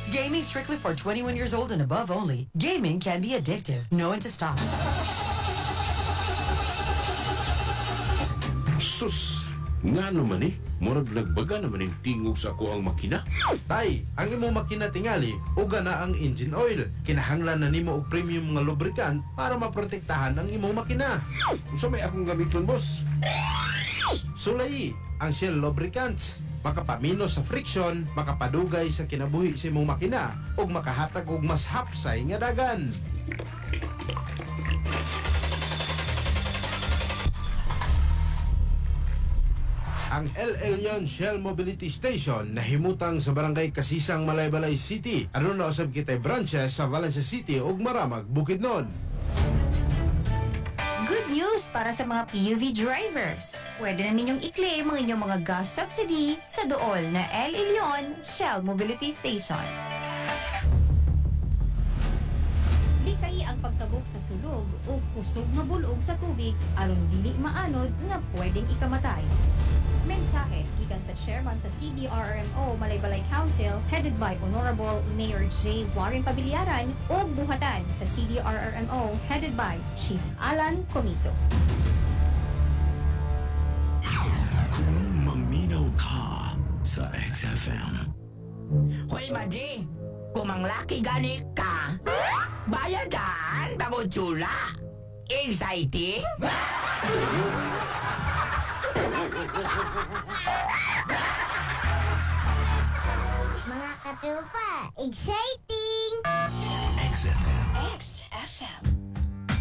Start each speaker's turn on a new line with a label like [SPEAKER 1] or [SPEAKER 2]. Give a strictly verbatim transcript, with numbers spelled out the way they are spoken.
[SPEAKER 1] Gaming strictly for twenty-one years old and above only. Gaming can be addictive. Know when to stop.
[SPEAKER 2] Sus! Nga naman eh. Murag nagbaga naman yung tingog sa ako ang makina.
[SPEAKER 3] Tay, ang imong makina tingali, uga na ang engine oil. Kinahanglan na nimo og premium nga lubricant para maprotektahan ang imong makina.
[SPEAKER 2] Unsa may akong gamiton, boss?
[SPEAKER 3] Sulay, ang Shell lubricants. Makapamino sa friction, makapadugay sa kinabuhi sa imong makina, ug makahatag og mas hapsay nga dagan. Ang El Elyon Shell Mobility Station nahimutang sa barangay Kasisang, Malaybalay City. Ano na usab kitay branches sa Valencia City ug Maramag, Bukidnon.
[SPEAKER 4] Good news para sa mga P U V drivers. Pwede na ninyong i-claim ang inyong mga gas subsidy sa dool na El Elyon Shell Mobility Station. Likay ang pagtabok sa sulog o kusog nga bulog sa tubig aron dili maanod nga pwedeng ikamatay. Mensahe gikan sa chairman sa C D R R M O Malaybalay Council headed by Honorable Mayor J. Warren Pabiliaran ug buhatan sa C D R R M O headed by Chief Alan Comiso.
[SPEAKER 5] Kung maminaw ka sa X F M.
[SPEAKER 6] Hoy, Madi! Kung manglaki gani ka, bayadan bago tsula. Exciting?
[SPEAKER 7] Mga katrupa, exciting!
[SPEAKER 5] X F M.
[SPEAKER 4] X F M.